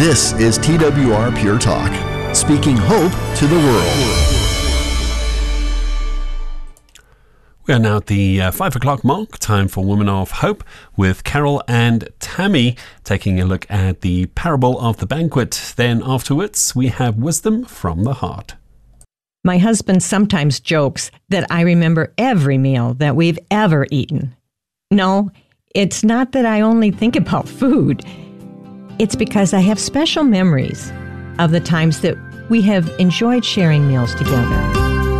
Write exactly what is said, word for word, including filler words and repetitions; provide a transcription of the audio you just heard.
This is T W R Pure Talk, speaking hope to the world. We are now at the uh, five o'clock mark, time for Women of Hope with Carol and Tammy, taking a look at the parable of the banquet. Then afterwards, we have wisdom from the heart. My husband sometimes jokes that I remember every meal that we've ever eaten. No, it's not that I only think about food. It's because I have special memories of the times that we have enjoyed sharing meals together.